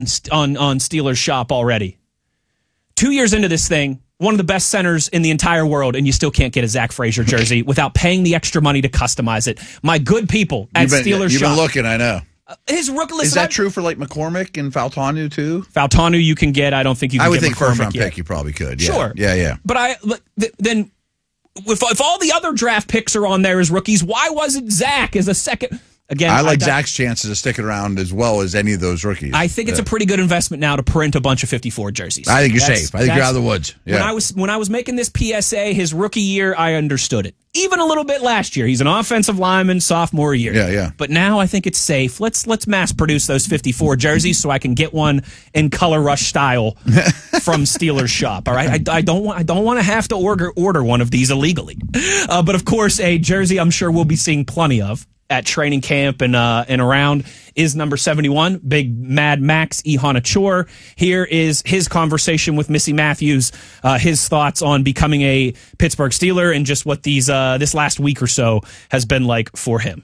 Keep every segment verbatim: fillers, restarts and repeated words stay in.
on, on Steelers Shop already. Two years into this thing, one of the best centers in the entire world, and you still can't get a Zach Frazier jersey without paying the extra money to customize it. My good people at you've been, Steelers you've Shop. You've been looking, I know. Uh, his rookie list. Is that true for like McCormick and Faltanu too? Faltanu you can get. I don't think you can I would get think McCormick first round yet. pick you probably could. Yeah. Sure. Yeah, yeah. But I then if, if all the other draft picks are on there as rookies, why wasn't Zach as a second? Again, I like I, Zach's chances of sticking around as well as any of those rookies. I think it's yeah. a pretty good investment now to print a bunch of fifty-four jerseys. I think you're that's, safe. I think you're out of the woods. Yeah. When I was when I was making this P S A, his rookie year, I understood it. Even a little bit last year. He's an offensive lineman, sophomore year. Yeah, yeah. But now I think it's safe. Let's let's mass produce those fifty-four jerseys so I can get one in Color Rush style from Steelers Shop. All right, I, I don't want I don't want to have to order order one of these illegally. Uh, but of course, a jersey I'm sure we'll be seeing plenty of at training camp and uh, and around is number seventy-one, Big Mad Max Ihanachor. Here is his conversation with Missy Matthews, uh, his thoughts on becoming a Pittsburgh Steeler and just what these uh, this last week or so has been like for him.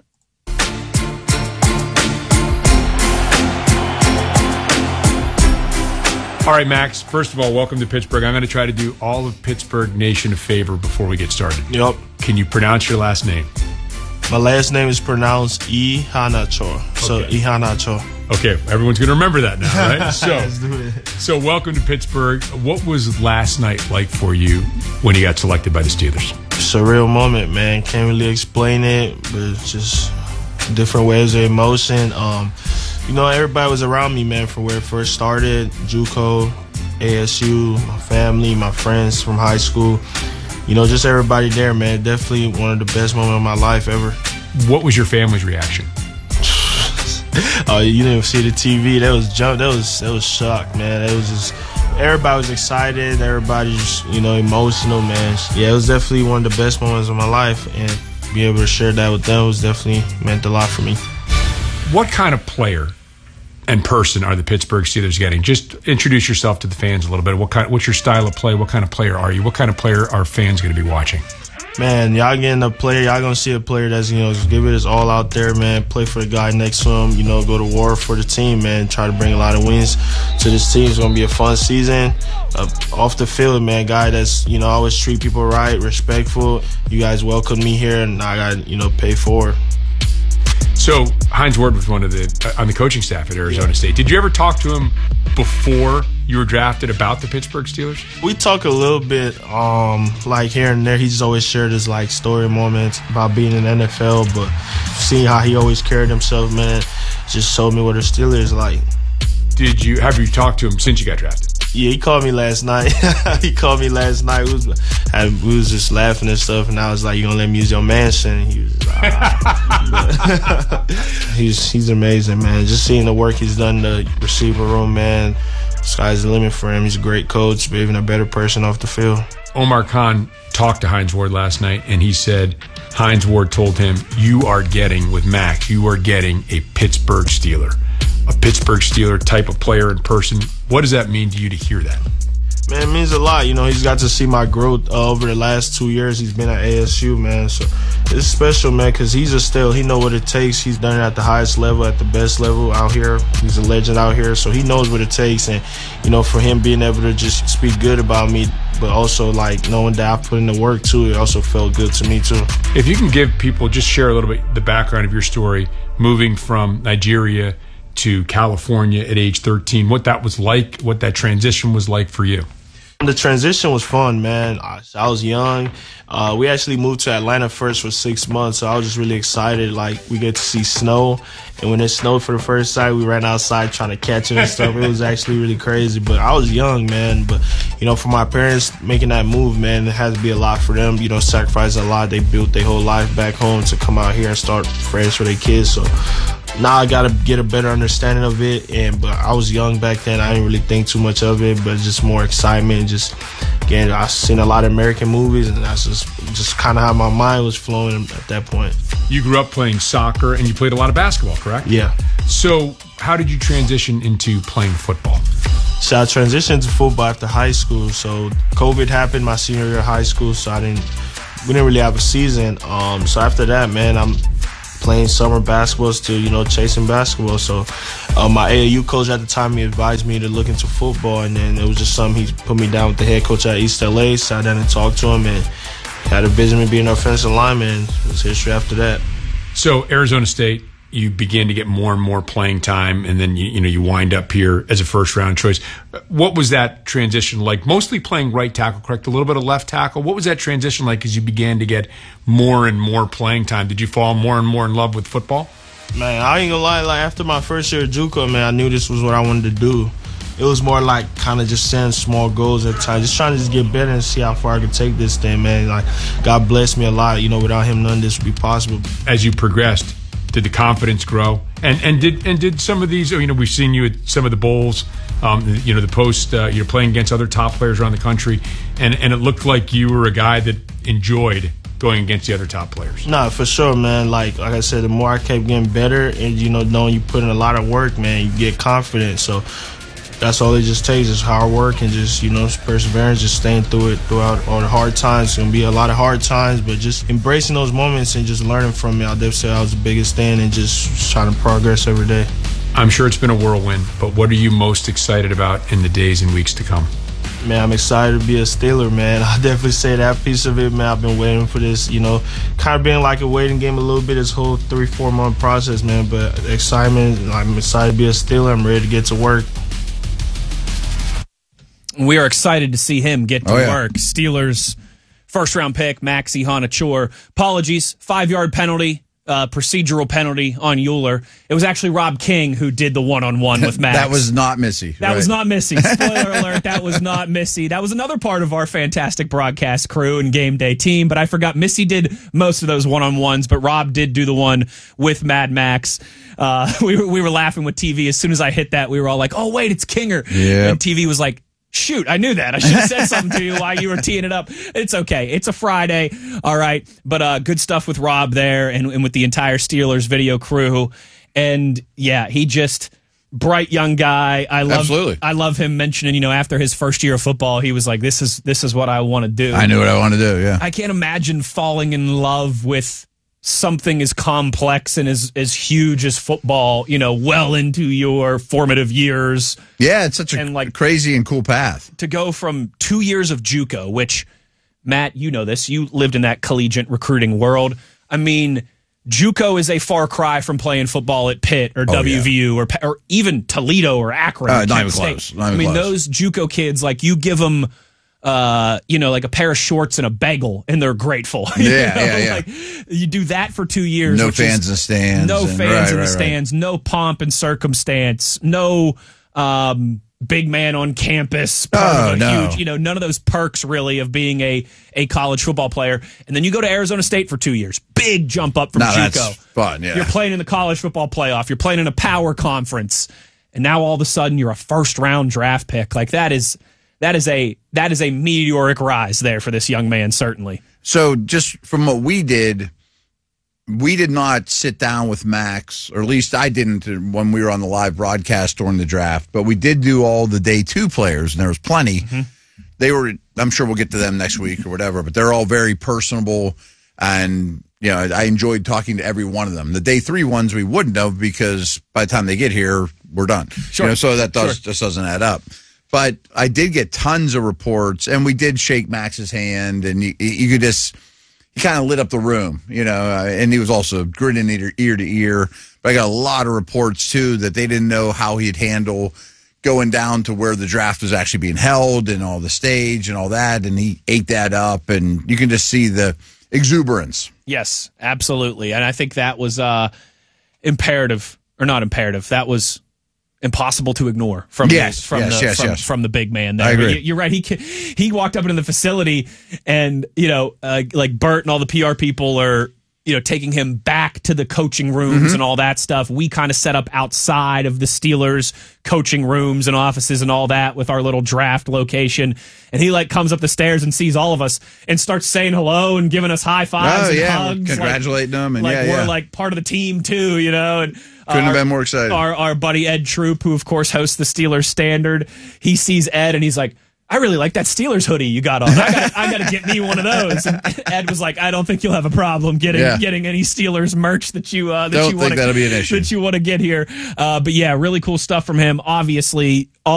All right, Max, first of all, welcome to Pittsburgh. I'm going to try to do all of Pittsburgh Nation a favor before we get started. Yep. Can you pronounce your last name? My last name is pronounced Ihanachor. So, Okay. Ihanachor. Okay, everyone's going to remember that now, right? So, Let's do it. so welcome to Pittsburgh. What was last night like for you when you got selected by the Steelers? It's a real moment, man. Can't really explain it, but it's just different waves of emotion. Um, you know, everybody was around me, man, from where it first started. JUCO, A S U, my family, my friends from high school. You know, just everybody there, man. Definitely one of the best moments of my life ever. What was your family's reaction? Oh, you didn't see the T V. That was jump. That was that was shocked, man. It was just everybody was excited. Everybody just, you know, emotional, man. Yeah, it was definitely one of the best moments of my life, and be able to share that with them was definitely meant a lot for me. What kind of player and person are the Pittsburgh Steelers getting? Just introduce yourself to the fans a little bit. What kind? What's your style of play? What kind of player are you? What kind of player are fans going to be watching? Man, y'all getting a player. Y'all gonna see a player that's, you know, give it his all out there, man. Play for the guy next to him. You know, go to war for the team, man. Try to bring a lot of wins to this team. It's gonna be a fun season. Uh, off the field, man, guy that's, you know, always treat people right, respectful. You guys welcomed me here, and I got, you know, pay forward. So Hines Ward was one of the uh, on the coaching staff at Arizona Yeah. State. Did you ever talk to him before you were drafted about the Pittsburgh Steelers? We talk a little bit, um, like here and there. He's always shared his like story moments about being in the N F L, but seeing how he always carried himself, man, just showed me what the Steelers like. Did you have you talked to him since you got drafted? Yeah, he called me last night. he called me last night. We was, I, we was just laughing and stuff, and I was like, "You gonna let me use your mansion?" He was just like, ah. he's he's amazing, man. Just seeing the work he's done in the receiver room, man. Sky's the limit for him. He's a great coach, but even a better person off the field. Omar Khan talked to Hines Ward last night, and he said Hines Ward told him, "You are getting with Max. You are getting a Pittsburgh Steeler." A Pittsburgh Steeler type of player in person. What does that mean to you to hear that? Man, it means a lot. You know, he's got to see my growth uh, over the last two years. He's been at A S U, man. So it's special, man, because he's a still, he know what it takes. He's done it at the highest level, at the best level out here. He's a legend out here, so he knows what it takes. And, you know, for him being able to just speak good about me, but also, like, knowing that I put in the work, too, it also felt good to me, too. If you can give people, just share a little bit the background of your story, moving from Nigeria to California at age thirteen, what that was like, what that transition was like for you. The transition was fun, man. I, I was young. Uh, we actually moved to Atlanta first for six months, so I was just really excited. Like, we get to see snow, and when it snowed for the first time, we ran outside trying to catch it and stuff. It was actually really crazy, but I was young, man. But, you know, for my parents making that move, man, it had to be a lot for them. You know, sacrifice a lot. They built their whole life back home to come out here and start fresh for their kids, so now I gotta get a better understanding of it, and but I was young back then. I didn't really think too much of it, but just more excitement. Just again, I've seen a lot of American movies, and that's just just kind of how my mind was flowing at that point. You grew up playing soccer, and you played a lot of basketball, correct? Yeah. So how did you transition into playing football? So I transitioned to football after high school. So COVID happened my senior year of high school, so I didn't. We didn't really have a season. Um. So after that, man, I'm playing summer basketball, still, you know, chasing basketball. So uh, my A A U coach at the time, he advised me to look into football, and then it was just something he put me down with the head coach at East L A, sat down and talked to him, and had a vision of being an offensive lineman, and it was history after that. So Arizona State, you begin to get more and more playing time, and then you, you know you wind up here as a first round choice. What was that transition like? Mostly playing right tackle, correct? A little bit of left tackle. What was that transition like as you began to get more and more playing time? Did you fall more and more in love with football? Man, I ain't gonna lie. Like after my first year at JUCO, man, I knew this was what I wanted to do. It was more like kind of just setting small goals at times, just trying to just get better and see how far I could take this thing, man. Like God blessed me a lot. You know, without him, none of this would be possible. As you progressed, did the confidence grow? And and did and did some of these? You know, we've seen you at some of the bowls. Um, you know, the post. Uh, you're playing against other top players around the country, and and it looked like you were a guy that enjoyed going against the other top players. Nah, for sure, man. Like like I said, the more I kept getting better, and you know, knowing you put in a lot of work, man, you get confident. So that's all it just takes is hard work and just, you know, perseverance, just staying through it throughout all the hard times. It's going to be a lot of hard times, but just embracing those moments and just learning from it. I'll definitely say that was the biggest thing, and just trying to progress every day. I'm sure it's been a whirlwind, but what are you most excited about in the days and weeks to come? Man, I'm excited to be a Steeler, man. I'll definitely say that piece of it, man. I've been waiting for this, you know, kind of being like a waiting game a little bit, this whole three, four-month process, man. But excitement, I'm excited to be a Steeler. I'm ready to get to work. We are excited to see him get to oh, yeah. work. Steelers first round pick, Maxi Honachor. Apologies, five yard penalty, uh, procedural penalty on Euler. It was actually Rob King who did the one on one with Max. That was not Missy. That right. was not Missy. Spoiler alert, that was not Missy. That was another part of our fantastic broadcast crew and game day team, but I forgot Missy did most of those one on ones, but Rob did do the one with Mad Max. Uh, we, were, we were laughing with T V. As soon as I hit that, we were all like, oh, wait, it's Kinger. Yep. And T V was like, shoot, I knew that. I should have said something to you while you were teeing it up. It's okay. It's a Friday. All right. But uh, good stuff with Rob there and, and with the entire Steelers video crew. And, yeah, he just bright young guy. I love Absolutely. I love him mentioning, you know, after his first year of football, he was like, this is this is what I want to do. I knew what I want to do, yeah. I can't imagine falling in love with something as complex and as, as huge as football, you know, well into your formative years. Yeah, it's such a and like, crazy and cool path. To go from two years of JUCO, which, Matt, you know this, you lived in that collegiate recruiting world. I mean, JUCO is a far cry from playing football at Pitt or oh, W V U yeah. or or even Toledo or Akron. Uh, or not even State. close. Not I even mean, close. those JUCO kids, like, you give them, uh, you know, like a pair of shorts and a bagel, and they're grateful. You Yeah, know? yeah, yeah. Like, you do that for two years. No which fans is, in the stands. No and, fans right, in the right, stands. Right. No pomp and circumstance. No um, big man on campus. Part Oh, of a no. huge, you know, none of those perks really of being a, a college football player. And then you go to Arizona State for two years. Big jump up from No, JUCO. that's fun, yeah. You're playing in the college football playoff. You're playing in a power conference. And now all of a sudden you're a first round draft pick. Like that is that is a that is a meteoric rise there for this young man, certainly. So just from what we did, we did not sit down with Max, or at least I didn't when we were on the live broadcast during the draft, but we did do all the day two players, and there was plenty. Mm-hmm. They were, I'm sure we'll get to them next week or whatever, but they're all very personable, and you know, I enjoyed talking to every one of them. The day three ones we wouldn't have, because by the time they get here, we're done. Sure. You know, so that does Sure. just doesn't add up. But I did get tons of reports, and we did shake Max's hand, and you, you could just, he kind of lit up the room, you know, uh, and he was also grinning ear, ear to ear. But I got a lot of reports, too, that they didn't know how he'd handle going down to where the draft was actually being held and all the stage and all that, and he ate that up, and you can just see the exuberance. Yes, absolutely. And I think that was uh, imperative, or not imperative, that was impossible to ignore from Yes, the, from, yes, the, yes, from, yes. from the big man there. I agree. You- You're right. He ca- he walked up into the facility, and you know, uh, like Bert and all the P R people are, you know, taking him back to the coaching rooms Mm-hmm. and all that stuff. We kind of set up outside of the Steelers coaching rooms and offices and all that with our little draft location. And he like comes up the stairs and sees all of us and starts saying hello and giving us high fives Oh, and yeah, hugs. congratulating like, them, and like yeah, we're yeah. like part of the team too, you know. And Couldn't have our- been more excited. Our our buddy Ed Troop, who of course hosts the Steelers Standard, he sees Ed and he's like, I really like that Steelers hoodie you got on. I got I got to get me one of those. And Ed was like, I don't think you'll have a problem getting Yeah. getting any Steelers merch that you uh, that Don't you think want that'll be an issue. that you want to get here. Uh, but yeah, really cool stuff from him. Obviously, all